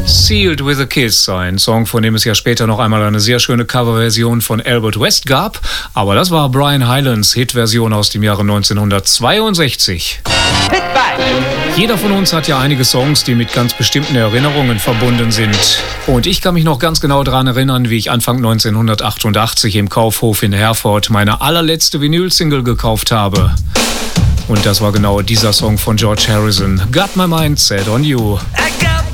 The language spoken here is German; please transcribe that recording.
Sealed with a Kiss, ein Song, von dem es ja später noch einmal eine sehr schöne Coverversion von Albert West gab. Aber das war Brian Hylands Hitversion aus dem Jahre 1962. Jeder von uns hat ja einige Songs, die mit ganz bestimmten Erinnerungen verbunden sind. Und ich kann mich noch ganz genau daran erinnern, wie ich Anfang 1988 im Kaufhof in Herford meine allerletzte Vinyl-Single gekauft habe. Und das war genau dieser Song von George Harrison, Got My Mind Set on You.